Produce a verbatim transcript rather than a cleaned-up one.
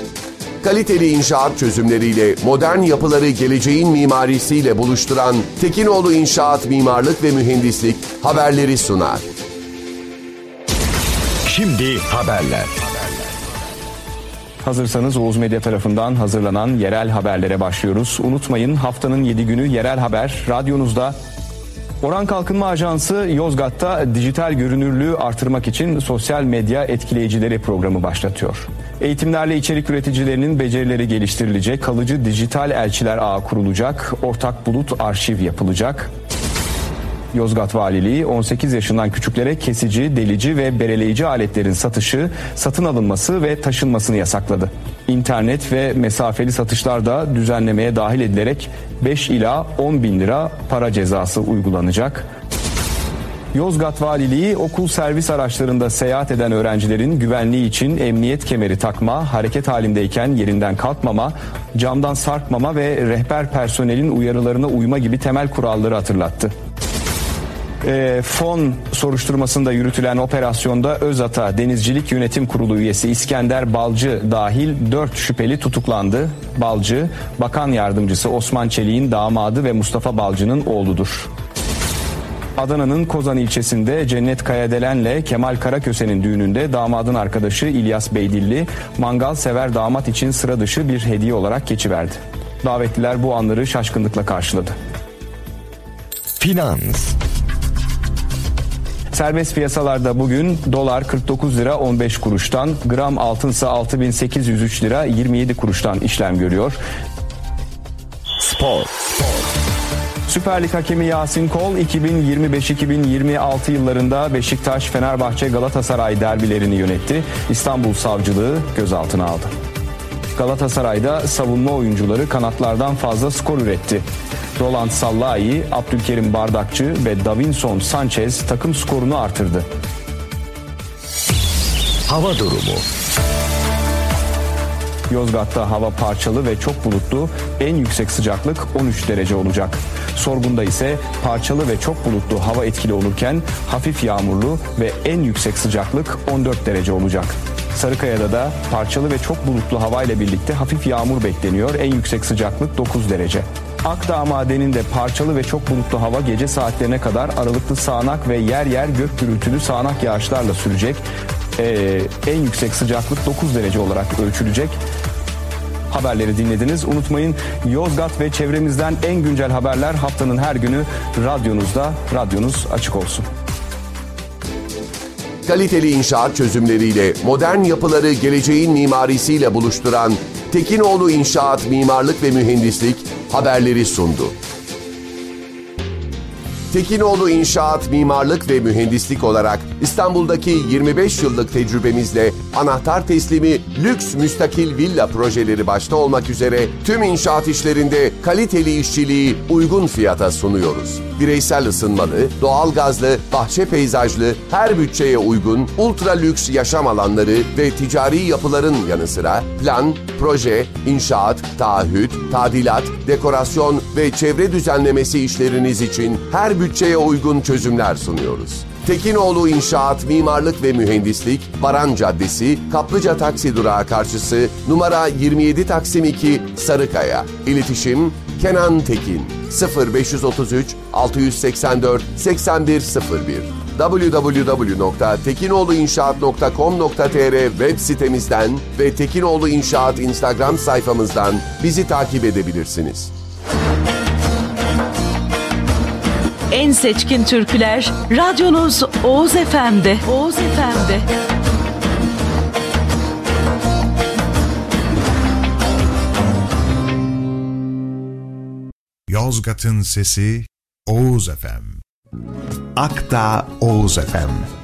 Kaliteli inşaat çözümleriyle modern yapıları geleceğin mimarisiyle buluşturan Tekinoğlu İnşaat Mimarlık ve Mühendislik haberleri sunar. Şimdi haberler. Hazırsanız Oğuz Medya tarafından hazırlanan yerel haberlere başlıyoruz. Unutmayın, haftanın yedi günü yerel haber radyonuzda. Oran Kalkınma Ajansı Yozgat'ta dijital görünürlüğü artırmak için sosyal medya etkileyicileri programı başlatıyor. Eğitimlerle içerik üreticilerinin becerileri geliştirilecek, kalıcı dijital elçiler ağı kurulacak, ortak bulut arşiv yapılacak. Yozgat Valiliği on sekiz yaşından küçüklere kesici, delici ve bereleyici aletlerin satışı, satın alınması ve taşınmasını yasakladı. İnternet ve mesafeli satışlar da düzenlemeye dahil edilerek beş ila on bin lira para cezası uygulanacak. Yozgat Valiliği okul servis araçlarında seyahat eden öğrencilerin güvenliği için emniyet kemeri takma, hareket halindeyken yerinden kalkmama, camdan sarkmama ve rehber personelin uyarılarına uyma gibi temel kuralları hatırlattı. E, fon soruşturmasında yürütülen operasyonda Özata Denizcilik Yönetim Kurulu üyesi İskender Balcı dahil dört şüpheli tutuklandı. Balcı, Bakan Yardımcısı Osman Çelik'in damadı ve Mustafa Balcı'nın oğludur. Adana'nın Kozan ilçesinde Cennet Kayadelen'le Kemal Karaköse'nin düğününde damadın arkadaşı İlyas Beydilli, mangal sever damat için sıra dışı bir hediye olarak geçiverdi. Davetliler bu anları şaşkınlıkla karşıladı. Finans. Serbest piyasalarda bugün dolar kırk dokuz lira on beş kuruştan, gram altınsa altı bin sekiz yüz üç lira yirmi yedi kuruştan işlem görüyor. Spor. Süper Lig hakemi Yasin Kol iki bin yirmi beş iki bin yirmi altı yıllarında Beşiktaş, Fenerbahçe, Galatasaray derbilerini yönetti. İstanbul Savcılığı gözaltına aldı. Galatasaray'da savunma oyuncuları kanatlardan fazla skor üretti. Roland Sallai, Abdülkerim Bardakçı ve Davinson Sanchez takım skorunu artırdı. Hava durumu. Yozgat'ta hava parçalı ve çok bulutlu, en yüksek sıcaklık on üç derece olacak. Sorgun'da ise parçalı ve çok bulutlu hava etkili olurken hafif yağmurlu ve en yüksek sıcaklık on dört derece olacak. Sarıkaya'da da parçalı ve çok bulutlu hava ile birlikte hafif yağmur bekleniyor. En yüksek sıcaklık dokuz derece. Akdağ Madeni'nde parçalı ve çok bulutlu hava gece saatlerine kadar aralıklı sağanak ve yer yer gök gürültülü sağanak yağışlarla sürecek. Ee, en yüksek sıcaklık dokuz derece olarak ölçülecek. Haberleri dinlediniz. Unutmayın, Yozgat ve çevremizden en güncel haberler haftanın her günü radyonuzda. Radyonuz açık olsun. Kaliteli inşaat çözümleriyle modern yapıları geleceğin mimarisiyle buluşturan Tekinoğlu İnşaat Mimarlık ve Mühendislik haberleri sundu. Tekinoğlu İnşaat Mimarlık ve Mühendislik olarak İstanbul'daki yirmi beş yıllık tecrübemizle anahtar teslimi lüks müstakil villa projeleri başta olmak üzere tüm inşaat işlerinde kaliteli işçiliği uygun fiyata sunuyoruz. Bireysel ısınmalı, doğalgazlı, bahçe peyzajlı, her bütçeye uygun ultra lüks yaşam alanları ve ticari yapıların yanı sıra plan, proje, inşaat, taahhüt, tadilat, dekorasyon ve çevre düzenlemesi işleriniz için her bütçeye uygun çözümler sunuyoruz. Tekinoğlu İnşaat Mimarlık ve Mühendislik, Baran Caddesi, Kaplıca Taksi Durağı karşısı, numara yirmi yedi Taksim iki, Sarıkaya. İletişim Kenan Tekin sıfır beş otuz üç altı seksen dört seksen bir sıfır bir double-u double-u double-u nokta tekinoğluinşaat nokta com nokta tr web sitemizden ve Tekinoğlu İnşaat Instagram sayfamızdan bizi takip edebilirsiniz. En seçkin türküler radyonuz Oğuz F M'de. Oğuz F M'de. Yozgat'ın sesi Oğuz F M. Akdağ Oğuz F M.